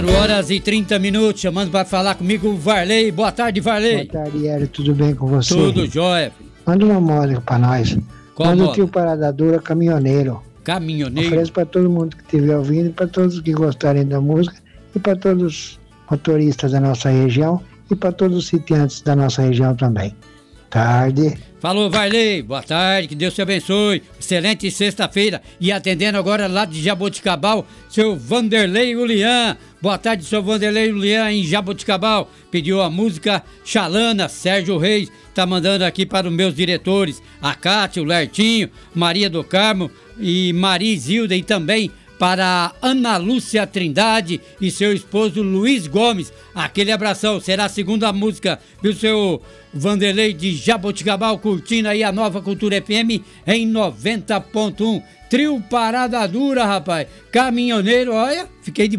Horas e 30 minutos, chamando para falar comigo o Varley. Boa tarde, Varley. Boa tarde, Hélio. Tudo bem com você? Tudo jóia. Manda uma moda pra nós. Qual Manda moda? o tio Parada Dura Caminhoneiro. Caminhoneiro. Ofereço pra todo mundo que estiver ouvindo, pra todos que gostarem da música e pra todos os motoristas da nossa região e pra todos os sitiantes da nossa região também. Tarde. Falou, Varley. Boa tarde, que Deus te abençoe. Excelente sexta-feira. E atendendo agora lá de Jaboticabal, seu Vanderlei Ulian. Boa tarde, seu Vanderlei Ulian em Jaboticabal. Pediu a música Xalana, Sérgio Reis. Tá mandando aqui para os meus diretores, a Cátia, o Lertinho, Maria do Carmo e Maria Zilda, e também para Ana Lúcia Trindade e seu esposo Luiz Gomes. Aquele abração. Será a segunda música, viu, seu Vanderlei de Jaboticabal, curtindo aí a Nova Cultura FM em 90.1. Trio Parada Dura, rapaz. Caminhoneiro, olha, fiquei de